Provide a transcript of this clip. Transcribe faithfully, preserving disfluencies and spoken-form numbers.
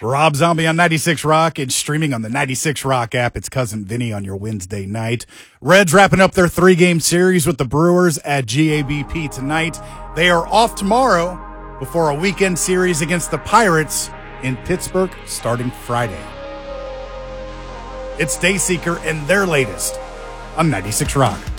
Rob Zombie on ninety-six Rock and streaming on the ninety-six Rock app. It's Cousin Vinny on your Wednesday night. Reds wrapping up their three-game series with the Brewers at G A B P tonight. They are off tomorrow before a weekend series against the Pirates in Pittsburgh starting Friday. It's Dayseeker and their latest on ninety-six Rock.